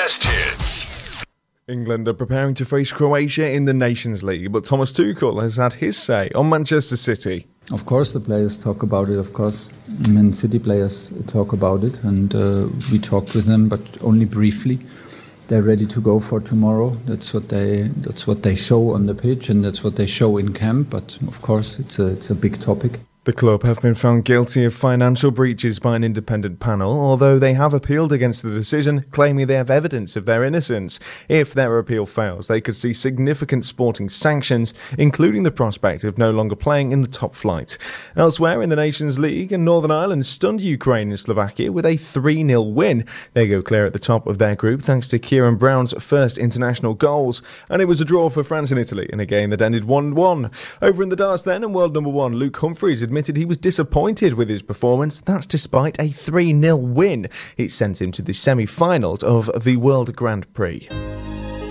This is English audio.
best hits. England are preparing to face Croatia in the Nations League, but Thomas Tuchel has had his say on Manchester City. Of course, the players talk about it, of course. Man City players talk about it, and we talked with them, but only briefly. They're ready to go for tomorrow. That's what they show on the pitch, and that's what they show in camp. But of course, it's a big topic. The club have been found guilty of financial breaches by an independent panel, although they have appealed against the decision, claiming they have evidence of their innocence. If their appeal fails, they could see significant sporting sanctions, including the prospect of no longer playing in the top flight. Elsewhere in the Nations League, Northern Ireland stunned Ukraine and Slovakia with a 3-0 win. They go clear at the top of their group thanks to Kieran Brown's first international goals. And it was a draw for France and Italy in a game that ended 1-1. Over in the darts then, and world number one Luke Humphries admitted he was disappointed with his performance. That's despite a 3-0 win. It sent him to the semi-finals of the World Grand Prix.